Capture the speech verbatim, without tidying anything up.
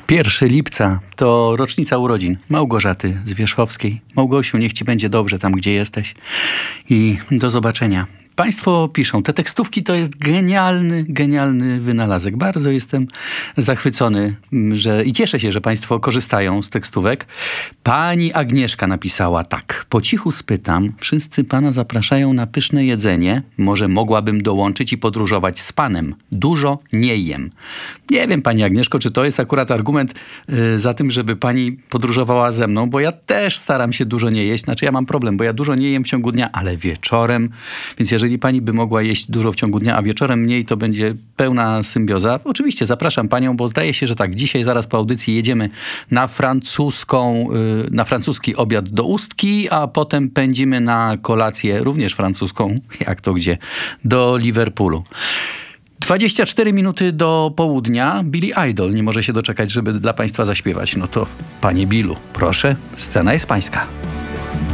pierwszego lipca to rocznica urodzin Małgorzaty Zwierzchowskiej. Małgosiu, niech ci będzie dobrze tam, gdzie jesteś. I do zobaczenia. Państwo piszą, te tekstówki to jest genialny, genialny wynalazek. Bardzo jestem zachwycony że, i cieszę się, że państwo korzystają z tekstówek. Pani Agnieszka napisała tak. Po cichu spytam, wszyscy pana zapraszają na pyszne jedzenie. Może mogłabym dołączyć i podróżować z panem. Dużo nie jem. Nie wiem, pani Agnieszko, czy to jest akurat argument y, za tym, żeby pani podróżowała ze mną, bo ja też staram się dużo nie jeść. Znaczy ja mam problem, bo ja dużo nie jem w ciągu dnia, ale wieczorem. Więc jeżeli Jeżeli pani by mogła jeść dużo w ciągu dnia, a wieczorem mniej, to będzie pełna symbioza. Oczywiście zapraszam panią, bo zdaje się, że tak, dzisiaj zaraz po audycji jedziemy na francuską, na francuski obiad do Ustki, a potem pędzimy na kolację również francuską, jak to gdzie, do Liverpoolu. dwadzieścia cztery minuty do południa. Billy Idol nie może się doczekać, żeby dla państwa zaśpiewać. No to panie Billu, proszę, scena jest pańska.